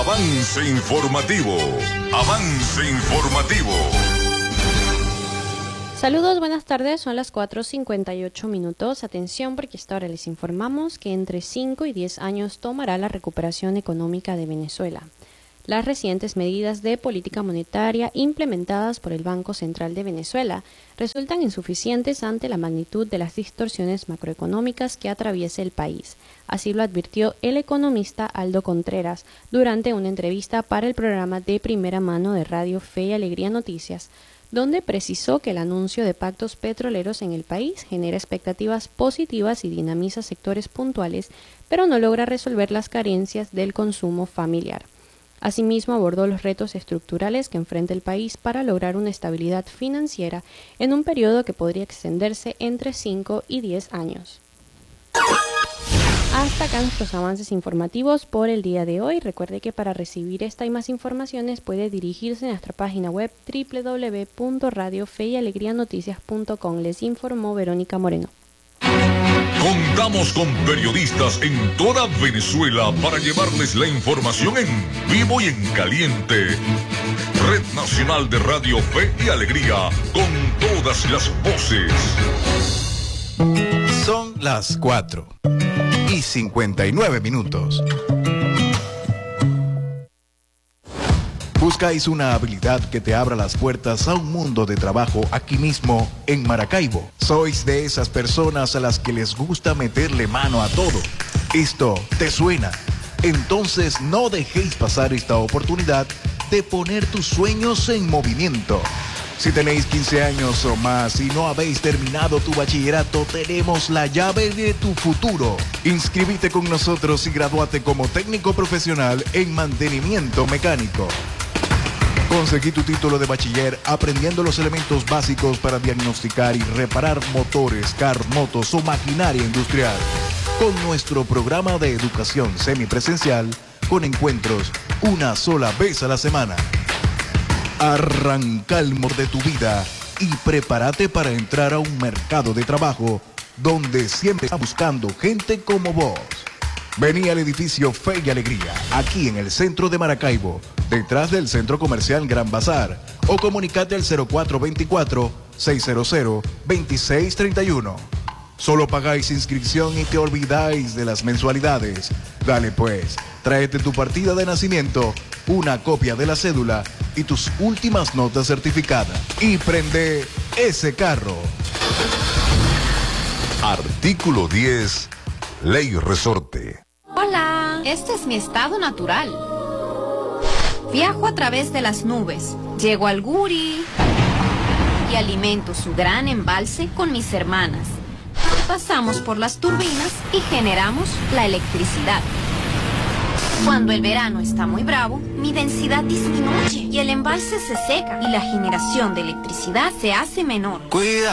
Avance informativo. Avance informativo. Saludos, buenas tardes, son las 4:58 minutos. Atención porque hasta ahora les informamos que entre 5 y 10 años tomará la recuperación económica de Venezuela. Las recientes medidas de política monetaria implementadas por el Banco Central de Venezuela resultan insuficientes ante la magnitud de las distorsiones macroeconómicas que atraviesa el país. Así lo advirtió el economista Aldo Contreras durante una entrevista para el programa de primera mano de Radio Fe y Alegría Noticias, donde precisó que el anuncio de pactos petroleros en el país genera expectativas positivas y dinamiza sectores puntuales, pero no logra resolver las carencias del consumo familiar. Asimismo, abordó los retos estructurales que enfrenta el país para lograr una estabilidad financiera en un periodo que podría extenderse entre 5 y 10 años. Hasta acá nuestros avances informativos por el día de hoy. Recuerde que para recibir esta y más informaciones puede dirigirse a nuestra página web www.radiofeyalegrianoticias.com. Les informó Verónica Moreno. Contamos con periodistas en toda Venezuela para llevarles la información en vivo y en caliente. Red Nacional de Radio Fe y Alegría, con todas las voces. Son las 4:59 minutos. ¿Buscáis una habilidad que te abra las puertas a un mundo de trabajo aquí mismo en Maracaibo? ¿Sois de esas personas a las que les gusta meterle mano a todo? ¿Esto te suena? Entonces no dejéis pasar esta oportunidad de poner tus sueños en movimiento. Si tenéis 15 años o más y no habéis terminado tu bachillerato, tenemos la llave de tu futuro. Inscríbete con nosotros y gradúate como técnico profesional en mantenimiento mecánico. Conseguí tu título de bachiller aprendiendo los elementos básicos para diagnosticar y reparar motores, motos o maquinaria industrial. Con nuestro programa de educación semipresencial, con encuentros una sola vez a la semana. Arranca el motor de tu vida y prepárate para entrar a un mercado de trabajo donde siempre está buscando gente como vos. Vení al edificio Fe y Alegría, aquí en el centro de Maracaibo, detrás del Centro Comercial Gran Bazar, o comunicate al 0424-600-2631. Solo pagáis inscripción y te olvidáis de las mensualidades. Dale pues, tráete tu partida de nacimiento, una copia de la cédula y tus últimas notas certificadas. Y prende ese carro. Artículo 10, Ley Resorte. Hola, este es mi estado natural. Viajo a través de las nubes, llego al Guri y alimento su gran embalse con mis hermanas. Pasamos por las turbinas y generamos la electricidad. Cuando el verano está muy bravo, mi densidad disminuye y el embalse se seca y la generación de electricidad se hace menor. Cuida.